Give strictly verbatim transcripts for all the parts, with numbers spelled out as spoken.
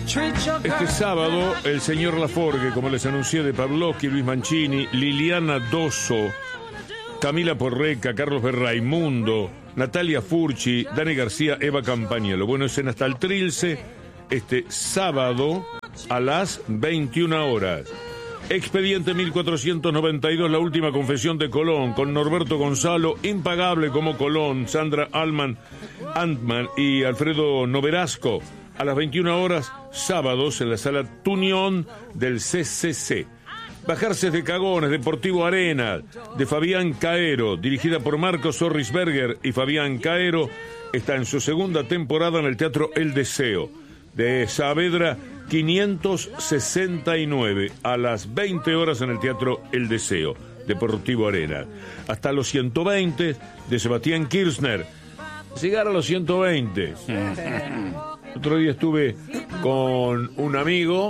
Este sábado, el señor Laforgue, como les anuncié, de Pavlovsky, Luis Mancini, Liliana Dosso, Camila Porreca, Carlos Berraimundo, Natalia Furchi, Dani García, Eva Campaña. Lo bueno es en hasta el Trilce, este sábado a las veintiuna horas. Expediente mil cuatrocientos noventa y dos, la última confesión de Colón, con Norberto Gonzalo, impagable como Colón, Sandra Alman, Antman y Alfredo Noverasco, a las veintiuna horas, sábados, en la sala Tunión del C C C. Bajarse de Cagones, Deportivo Arena, de Fabián Caero, dirigida por Marcos Orrisberger y Fabián Caero, está en su segunda temporada en el Teatro El Deseo, de Saavedra quinientos sesenta y nueve, a las veinte horas en el Teatro El Deseo, Deportivo Arena. Hasta los ciento veinte, de Sebastián Kirchner. Llegar a los ciento veinte. Otro día estuve con un amigo,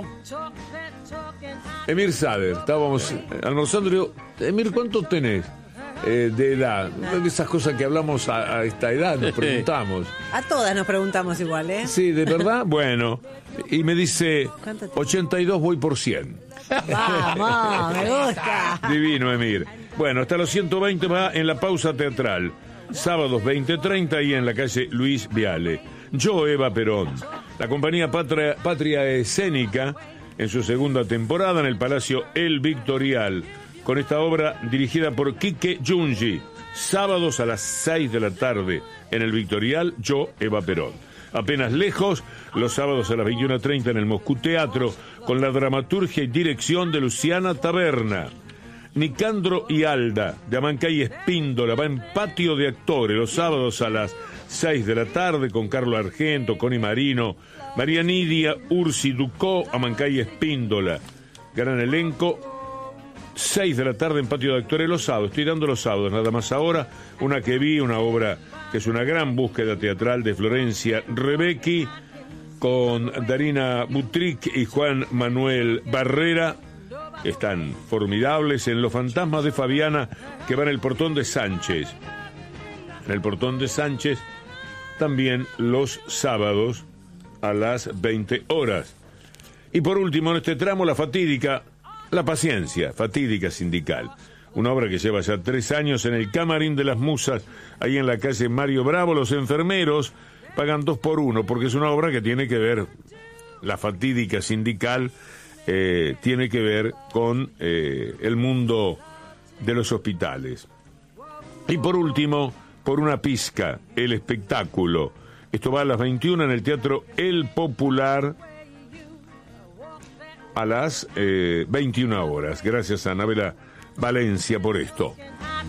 Emir Sader, estábamos almorzando y digo, Emir, ¿cuánto tenés eh, de edad? Esas cosas que hablamos a, a esta edad, nos preguntamos. A todas nos preguntamos igual, ¿eh? Sí, ¿de verdad? Bueno, y me dice, ochenta y dos voy por cien. Vamos, me gusta. Divino, Emir. Bueno, hasta los ciento veinte va en la pausa teatral. Sábados veinte treinta y en la calle Luis Viale. Yo, Eva Perón. La compañía Patria, Patria Escénica, en su segunda temporada en el Palacio El Victorial, con esta obra dirigida por Quique Giungi. Sábados a las seis de la tarde en el Victorial, Yo, Eva Perón. Apenas lejos, los sábados a las veintiuna treinta en el Moscú Teatro, con la dramaturgia y dirección de Luciana Taberna. Nicandro y Alda, de Amancay Espíndola, va en Patio de Actores, los sábados a las seis de la tarde, con Carlos Argento, Connie Marino, María Nidia, Ursi Ducó, Amancay Espíndola. Gran elenco, seis de la tarde en Patio de Actores los sábados. Estoy dando los sábados, nada más ahora. Una que vi, una obra que es una gran búsqueda teatral de Florencia Rebecki, con Darina Butric y Juan Manuel Barrera. Están formidables en Los Fantasmas de Fabiana, que va en el Portón de Sánchez. En el Portón de Sánchez, también los sábados a las veinte horas. Y por último, en este tramo, la fatídica La Paciencia, fatídica sindical. Una obra que lleva ya tres años en el Camarín de las Musas, ahí en la calle Mario Bravo. Los enfermeros pagan dos por uno, porque es una obra que tiene que ver, la fatídica sindical, eh, tiene que ver con eh, el mundo de los hospitales. Y por último, Por una pizca, el espectáculo. Esto va a las veintiuna en el Teatro El Popular, a las eh, veintiuna horas. Gracias a Anabela Valencia por esto.